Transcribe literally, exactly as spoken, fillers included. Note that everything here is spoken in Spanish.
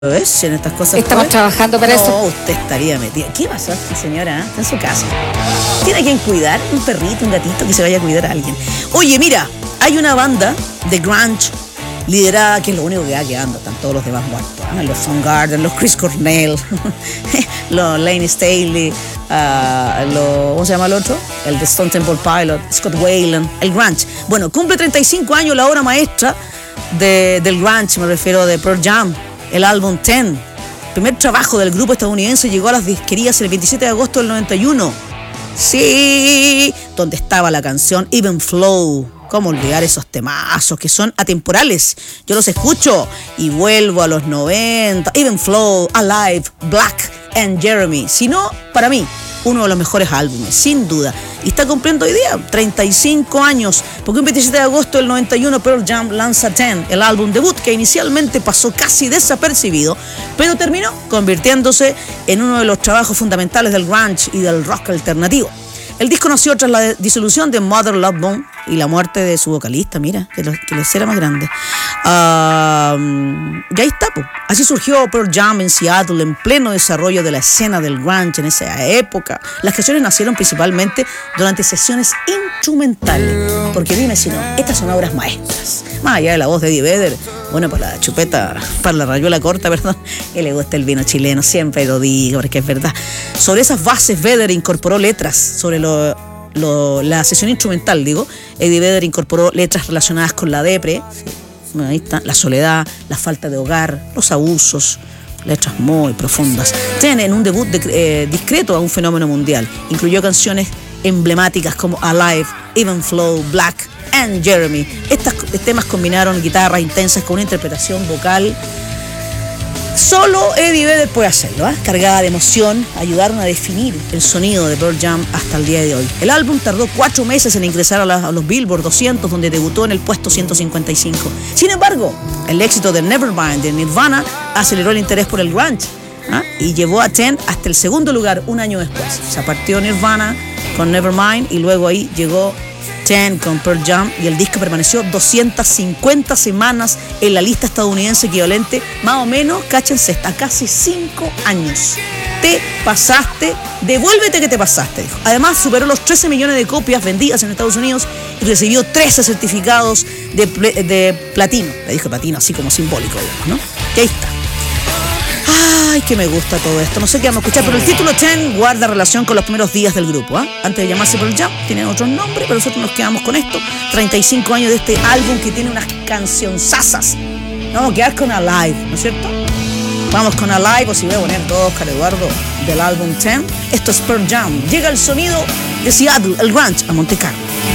¿Ves? En estas cosas. Estamos pues, trabajando para no, eso. Usted estaría metida. ¿Qué pasó aquí, señora? Está en su casa. ¿Tiene a quien cuidar? Un perrito, un gatito que se vaya a cuidar a alguien. Oye, mira, hay una banda de grunge liderada, que es lo único que va quedando. Están todos los demás muertos, ¿eh? Los Soundgarden, los Chris Cornell, los Lane Staley, uh, los, ¿cómo se llama el otro? El de Stone Temple Pilot, Scott Weiland, el grunge. Bueno, cumple treinta y cinco años la obra maestra de, del grunge, me refiero de Pearl Jam, el álbum diez. El primer trabajo del grupo estadounidense llegó a las disquerías el veintisiete de agosto del noventa y uno. Sí, donde estaba la canción Even Flow. ¿Cómo olvidar esos temazos que son atemporales? Yo los escucho y vuelvo a los noventa. Even Flow, Alive, Black and Jeremy. Si no, para mí, uno de los mejores álbumes, sin duda. Y está cumpliendo hoy día treinta y cinco años, porque un veintisiete de agosto del noventa y uno Pearl Jam lanza diez, el álbum debut que inicialmente pasó casi desapercibido, pero terminó convirtiéndose en uno de los trabajos fundamentales del grunge y del rock alternativo. El disco nació tras la disolución de Mother Love Bone y la muerte de su vocalista, mira, que lo, que les era más grande. Uh, y ahí está, pues. Así surgió Pearl Jam en Seattle, en pleno desarrollo de la escena del grunge en esa época. Las canciones nacieron principalmente durante sesiones instrumentales, porque dime si no, estas son obras maestras. Más allá de la voz de Eddie Vedder, bueno, para la chupeta, para la rayuela corta, perdón, que le gusta el vino chileno, siempre lo digo, porque es verdad. Sobre esas bases, Vedder incorporó letras sobre lo, lo, la sesión instrumental, digo. Eddie Vedder incorporó letras relacionadas con la depre, sí, ahí está, la soledad, la falta de hogar, los abusos, letras muy profundas. Tienen un debut de, eh, discreto a un fenómeno mundial. Incluyó canciones emblemáticas como Alive, Even Flow, Black and Jeremy. Estos temas combinaron guitarras intensas con una interpretación vocal. Solo Eddie Vedder puede hacerlo, ¿eh? Cargada de emoción, ayudaron a definir el sonido de Pearl Jam hasta el día de hoy. El álbum tardó cuatro meses en ingresar a, la, a los Billboard doscientos, donde debutó en el puesto ciento cincuenta y cinco. Sin embargo, el éxito de Nevermind de Nirvana aceleró el interés por el grunge, ¿eh? Y llevó a diez hasta el segundo lugar un año después. O sea, partió Nirvana con Nevermind y luego ahí llegó diez con Pearl Jam, y el disco permaneció doscientas cincuenta semanas en la lista estadounidense, equivalente más o menos, cáchense, hasta casi cinco años. Te pasaste, devuélvete que te pasaste, dijo. Además superó los trece millones de copias vendidas en Estados Unidos y recibió trece certificados de, de platino. Le dijo platino así como simbólico, digamos, ¿no? Y ahí está. Ay, que me gusta todo esto. No sé qué vamos a escuchar, pero el título diez guarda relación con los primeros días del grupo, ¿eh? Antes de llamarse Pearl Jam, tienen otros nombres, pero nosotros nos quedamos con esto. treinta y cinco años de este álbum que tiene unas cancionzasas. Vamos a quedar con Alive, ¿no es cierto? Vamos con Alive, o si voy a poner todo, Oscar Eduardo, del álbum diez. Esto es Pearl Jam. Llega el sonido de Seattle, el grunge, a Monte Carlo.